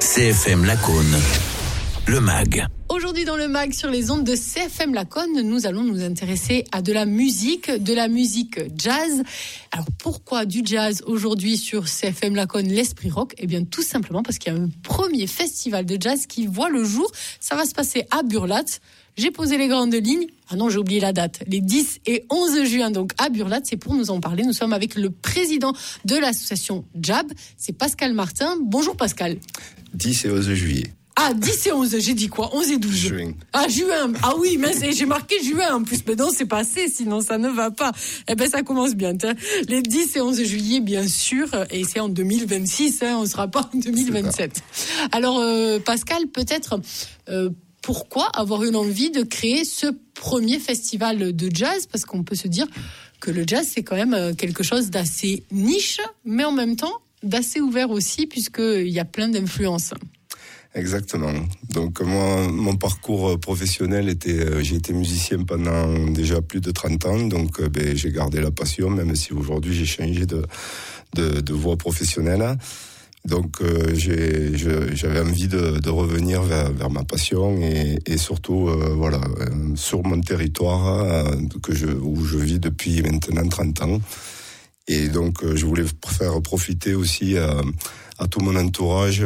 CFM Lacaune, le MAG. Aujourd'hui dans le MAG sur les ondes de CFM Lacaune, nous allons nous intéresser à de la musique jazz. Alors pourquoi du jazz aujourd'hui sur CFM Lacaune, l'Esprit Rock ? Eh bien tout simplement parce qu'il y a un premier festival de jazz qui voit le jour. Ça va se passer à Burlat. J'ai posé les grandes lignes. Ah non, j'ai oublié la date. Les 10 et 11 juin, donc à Burlat. C'est pour nous en parler. Nous sommes avec le président de l'association JAB. C'est Pascal Martin. Bonjour Pascal. 10 et 11 juillet. Ah, 10 et 11, j'ai dit quoi ? 11 et 12 Juin. Ah, juin. Ah oui, mais j'ai marqué juin en plus. Mais non, c'est passé, sinon ça ne va pas. Eh ben, ça commence bien. Les 10 et 11 juillet, bien sûr. Et c'est en 2026, on ne sera pas en 2027. Alors, Pascal, peut-être... pourquoi avoir eu l'envie de créer ce premier festival de jazz ? Parce qu'on peut se dire que le jazz, c'est quand même quelque chose d'assez niche, mais en même temps d'assez ouvert aussi, puisqu'il y a plein d'influences. Exactement. Donc moi, mon parcours professionnel j'ai été musicien pendant déjà plus de 30 ans, donc j'ai gardé la passion, même si aujourd'hui j'ai changé de voie professionnelle. Donc j'avais envie de revenir vers ma passion et surtout sur mon territoire où je vis depuis maintenant 30 ans. Et donc je voulais faire profiter aussi à tout mon entourage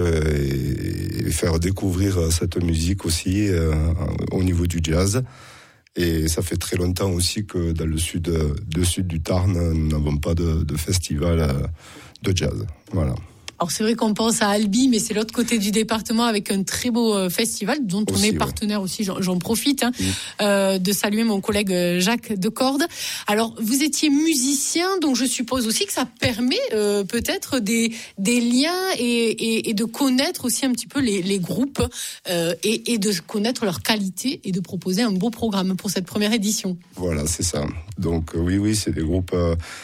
et faire découvrir cette musique aussi au niveau du jazz. Et ça fait très longtemps aussi que dans le sud du Tarn, nous n'avons pas de festival de jazz. Voilà. Alors c'est vrai qu'on pense à Albi, mais c'est l'autre côté du département avec un très beau festival dont on est partenaire aussi. J'en profite de saluer mon collègue Jacques Decorde. Alors vous étiez musicien, donc je suppose aussi que ça permet peut-être des liens et de connaître aussi un petit peu les groupes et de connaître leur qualité et de proposer un beau programme pour cette première édition. Voilà, c'est ça. Donc oui, c'est des groupes...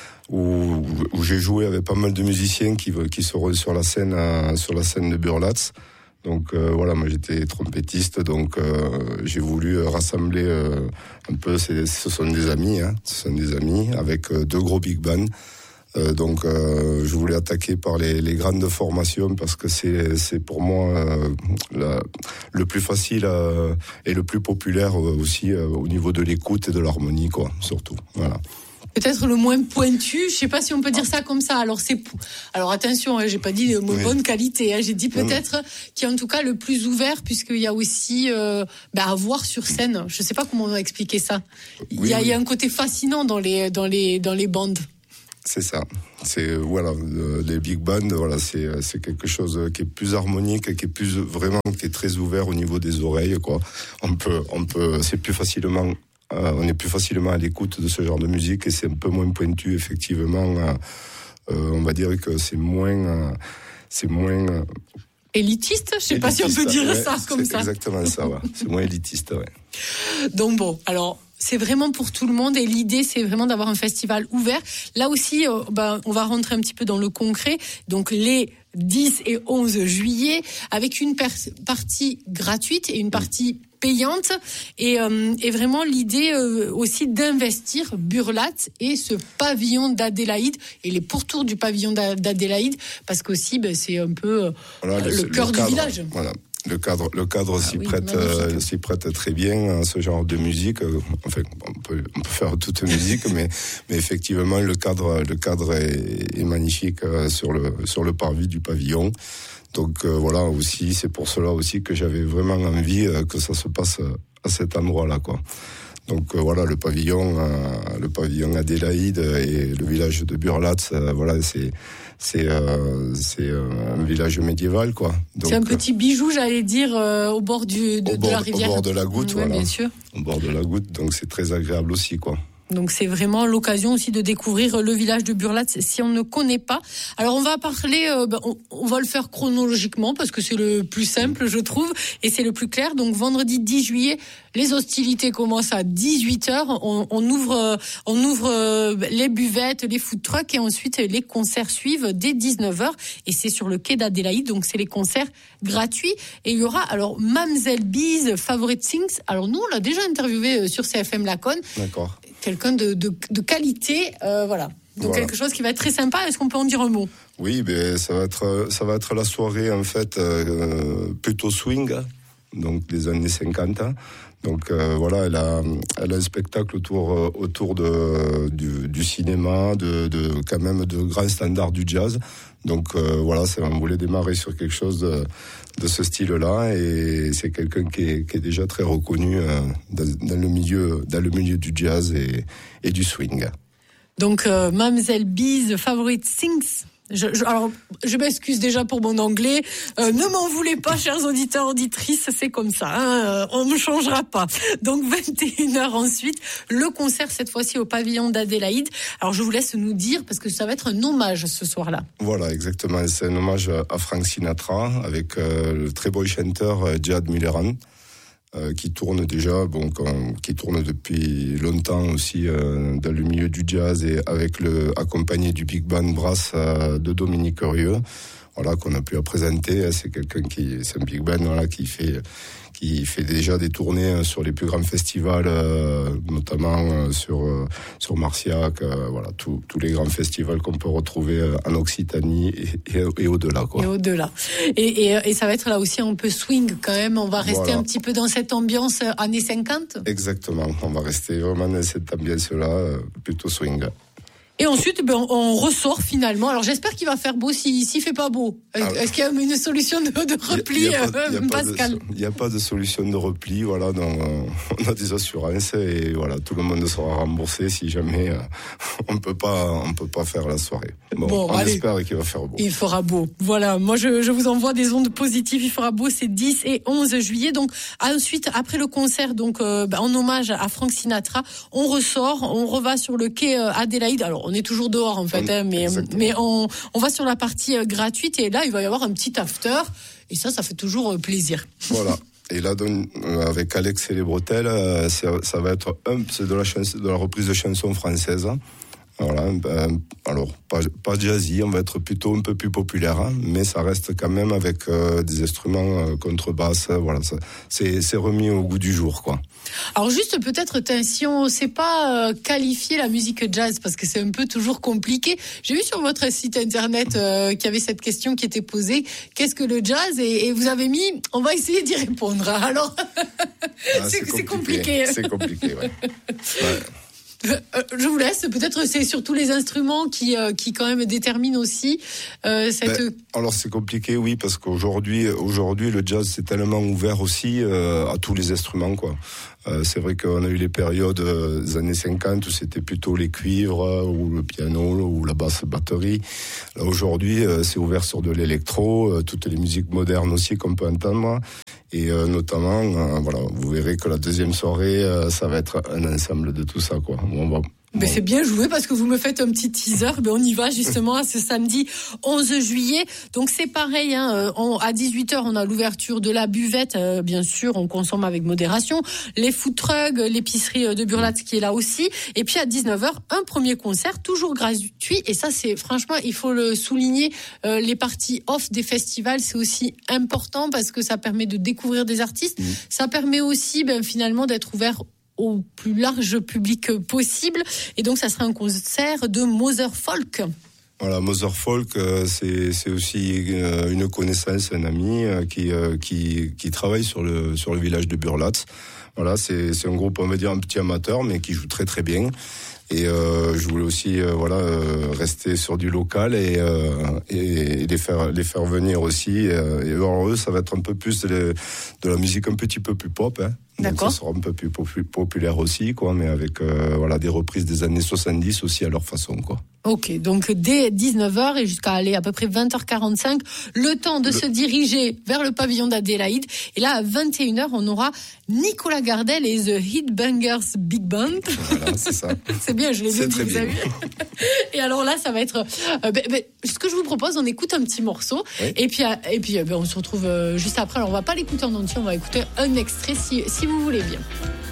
où j'ai joué avec pas mal de musiciens qui seront sur la scène de Burlat. Donc moi j'étais trompettiste, donc j'ai voulu rassembler un peu. Ce sont des amis, avec deux gros big bands. Donc je voulais attaquer par les grandes formations parce que c'est pour moi le plus facile et le plus populaire aussi au niveau de l'écoute et de l'harmonie, quoi, surtout. Voilà. Peut-être le moins pointu, je sais pas si on peut dire ça comme ça. Alors attention, j'ai pas dit de bonne qualité, j'ai dit peut-être qui est en tout cas le plus ouvert, puisqu'il y a aussi à voir sur scène. Je sais pas comment on va expliquer ça. Il y a un côté fascinant dans les bandes. C'est ça. C'est les big bands. C'est quelque chose qui est plus harmonique, qui est très ouvert au niveau des oreilles, quoi. On peut, c'est plus facilement. On est plus facilement à l'écoute de ce genre de musique et c'est un peu moins pointu, effectivement. On va dire que c'est moins élitiste, je sais pas si on peut dire ça comme ça. C'est exactement ça, ouais. C'est moins élitiste, ouais. Donc bon, alors c'est vraiment pour tout le monde et l'idée c'est vraiment d'avoir un festival ouvert. Là aussi, on va rentrer un petit peu dans le concret. Donc les 10 et 11 juillet avec une partie gratuite et une partie payante et vraiment l'idée aussi d'investir Burlat et ce pavillon d'Adélaïde et les pourtours du pavillon d'Adélaïde parce qu'aussi c'est un peu le cœur du village. Voilà. Le cadre s'y prête très bien à ce genre de musique. Enfin, on peut faire toute musique, mais effectivement le cadre est magnifique sur le parvis du pavillon. Donc aussi, c'est pour cela aussi que j'avais vraiment envie que ça se passe à cet endroit-là, quoi. Donc le pavillon Adélaïde et le village de Burlat, c'est un village médiéval, quoi. Donc, c'est un petit bijou, j'allais dire, au bord de la rivière. Au bord de la Goutte, voilà. Bien sûr. Au bord de la Goutte, donc c'est très agréable aussi, quoi. Donc c'est vraiment l'occasion aussi de découvrir le village de Burlat si on ne connaît pas. Alors on va parler, on va le faire chronologiquement parce que c'est le plus simple je trouve et c'est le plus clair. Donc vendredi 10 juillet, les hostilités commencent à 18h. On ouvre les buvettes, les food trucks et ensuite les concerts suivent dès 19h et c'est sur le quai d'Adélaïde. Donc c'est les concerts gratuits et il y aura alors Mamzelle B's Favorite Things. Alors nous on l'a déjà interviewé sur CFM Lacaune. D'accord. Quelqu'un de qualité, voilà. Donc quelque chose qui va être très sympa. Est-ce qu'on peut en dire un mot ? Oui, ça va être la soirée en fait plutôt swing, donc des années 50. Donc voilà, elle a un spectacle autour du cinéma, de quand même de grands standards du jazz. Donc voilà, on voulait démarrer sur quelque chose de ce style-là, et c'est quelqu'un qui est déjà très reconnu dans le milieu du jazz et du swing. Donc Mamzelle B's Favorite Things. Alors, je m'excuse déjà pour mon anglais. Ne m'en voulez pas, chers auditeurs, auditrices, c'est comme ça. Hein, on ne changera pas. Donc, 21h ensuite, le concert, cette fois-ci au pavillon d'Adélaïde. Alors, je vous laisse nous dire, parce que ça va être un hommage ce soir-là. Voilà, exactement. C'est un hommage à Frank Sinatra, avec le très beau chanteur Jad Milleran. Qui tourne depuis longtemps aussi dans le milieu du jazz, et accompagné du big band brass de Dominique Rieu, voilà, qu'on a pu présenter. C'est un big band, voilà, qui fait déjà des tournées sur les plus grands festivals, notamment sur Marciac, voilà, tous les grands festivals qu'on peut retrouver en Occitanie et au-delà, quoi. Et au-delà. Et ça va être là aussi un peu swing quand même. On va rester un petit peu dans cette ambiance années 50. Exactement. On va rester vraiment dans cette ambiance-là, plutôt swing. Et ensuite, on ressort finalement. Alors j'espère qu'il va faire beau s'il fait pas beau. Est-ce qu'il y a une solution de repli, Pascal? Il n'y a pas de solution de repli. Voilà, donc on a des assurances, et voilà, tout le monde sera remboursé si jamais on peut pas faire la soirée. Bon, on espère qu'il va faire beau. Il fera beau. Voilà, moi je vous envoie des ondes positives. Il fera beau, c'est 10 et 11 juillet. Donc ensuite, après le concert, donc en hommage à Frank Sinatra, on ressort, on reva sur le quai Adélaïde. Alors on est toujours dehors en fait, mais on va sur la partie gratuite, et là il va y avoir un petit after, et ça fait toujours plaisir. Voilà. Et là, avec Alex et les Bretelles, ça va être c'est de la reprise de chansons françaises. Voilà, alors pas jazzy, on va être plutôt un peu plus populaire, hein, mais ça reste quand même avec des instruments contrebasse. Voilà, c'est remis au goût du jour, quoi. Alors juste peut-être, si on ne sait pas qualifier la musique jazz, parce que c'est un peu toujours compliqué. J'ai vu sur votre site internet qu'il y avait cette question qui était posée. Qu'est-ce que le jazz? Et vous avez mis, on va essayer d'y répondre. Alors, c'est compliqué. C'est compliqué, ouais. Ouais. Je vous laisse. Peut-être c'est surtout les instruments qui quand même déterminent aussi cette. Alors c'est compliqué, oui, parce qu'aujourd'hui le jazz c'est tellement ouvert aussi à tous les instruments, quoi. C'est vrai qu'on a eu les périodes des années 50 où c'était plutôt les cuivres ou le piano ou la basse batterie. Là, aujourd'hui, c'est ouvert sur de l'électro, toutes les musiques modernes aussi qu'on peut entendre. Et notamment, voilà, vous verrez que la deuxième soirée, ça va être un ensemble de tout ça, quoi. C'est bien joué, parce que vous me faites un petit teaser. On y va justement à ce samedi 11 juillet. Donc c'est pareil, hein, à 18h on a l'ouverture de la buvette, bien sûr on consomme avec modération, les food trucks, l'épicerie de Burlatz qui est là aussi, et puis à 19h un premier concert toujours gratuit, et ça c'est franchement, il faut le souligner, les parties off des festivals c'est aussi important, parce que ça permet de découvrir des artistes, ça permet aussi finalement d'être ouvert au plus large public possible. Et donc, ça sera un concert de Mother Folk. Voilà, Mother Folk, c'est aussi une connaissance, un ami qui travaille sur le village de Burlatz. Voilà, c'est un groupe, on va dire, un petit amateur, mais qui joue très très bien. Et je voulais aussi rester sur du local et les faire venir aussi. Et alors eux, ça va être un peu plus de la musique un petit peu plus pop, hein. D'accord. Donc ça sera un peu plus populaire aussi, quoi, mais avec des reprises des années 70 aussi à leur façon, quoi. Ok, donc dès 19h et jusqu'à aller à peu près 20h45, le temps de se diriger vers le pavillon d'Adélaïde. Et là, à 21h, on aura Nicolas Gardel et The Heatbangers Big Band. Voilà, c'est ça. C'est bien, je l'ai dit, très vous avez vu. Et alors là, ça va être... ce que je vous propose, on écoute un petit morceau. Oui. Et puis on se retrouve juste après. Alors, on va pas l'écouter en entier, on va écouter un extrait si vous voulez bien.